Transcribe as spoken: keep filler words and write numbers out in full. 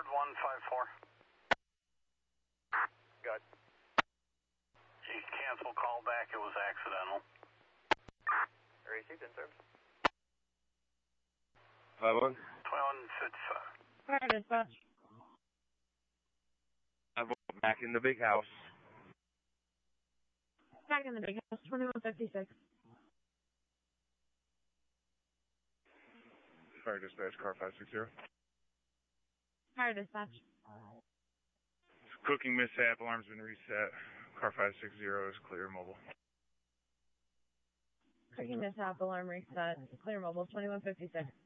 Bird one five four. Good. You cancel call back, it was accidental. Received in service. five one. twenty-one fifty-five. Fire dispatch. I'm back in the big house. Back in the big house, twenty-one fifty-six. Fire dispatch, car five six zero. Fire dispatch. Cooking mishap, alarm's been reset. Car five six zero is clear mobile. Cooking mishap, alarm reset. Clear mobile, twenty-one fifty-six.